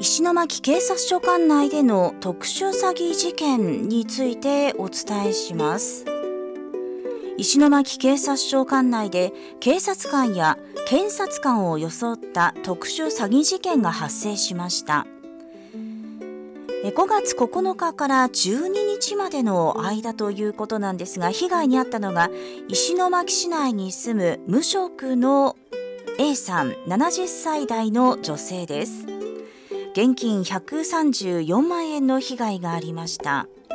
石巻警察署管内での特殊詐欺事件についてお伝えします。石巻警察署管内で警察官や検察官を装った特殊詐欺事件が発生しました。5月9日から12日までの間ということなんですが、被害に遭ったのが石巻市内に住む無職の A さん70歳代の女性です。現金134万円の被害がありました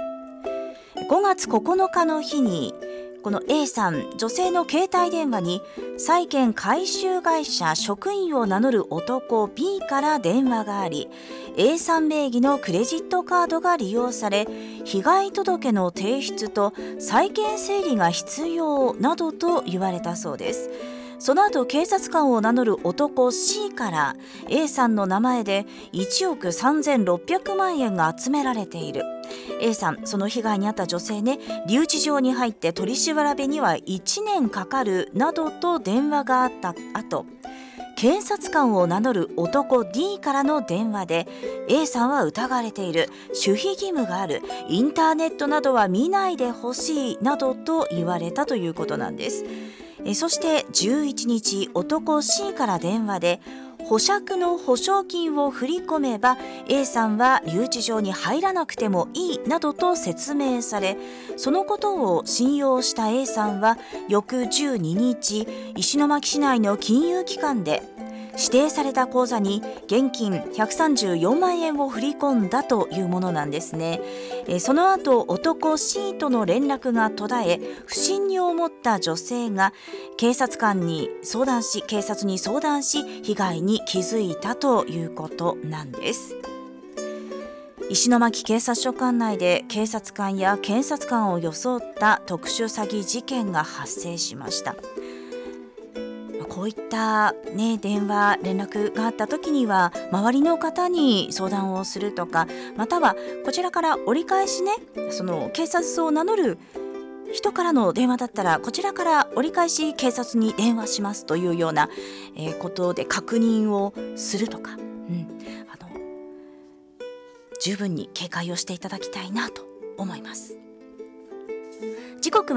。5月9日の日にこの A さん女性の携帯電話に債券回収会社職員を名乗る男 B から電話があり、 A さん名義のクレジットカードが利用され、被害届の提出と債権整理が必要などと言われたそうです。その後、警察官を名乗る男 C から A さんの名前で1億3600万円が集められている。 A さん、その被害に遭った女性ね、留置場に入って取り調べには1年かかるなどと電話があった後、検察官を名乗る男 D からの電話で A さんは疑われている、守秘義務がある、インターネットなどは見ないでほしいなどと言われたということなんです。そして11日、男 C から電話で保釈の保証金を振り込めば A さんは留置場に入らなくてもいいなどと説明され、そのことを信用した A さんは翌12日、石巻市内の金融機関で指定された口座に現金134万円を振り込んだというものなんですね。その後、男 C との連絡が途絶え、不審に思った女性が警察に相談し、被害に気づいたということなんです。石巻警察署管内で警察官や検察官を装った特殊詐欺事件が発生しました。こういった、電話連絡があった時には周りの方に相談をするとか、またはこちらから折り返しその警察を名乗る人からの電話だったらこちらから折り返し警察に電話しますというような、ことで確認をするとか、十分に警戒をしていただきたいなと思います。時刻は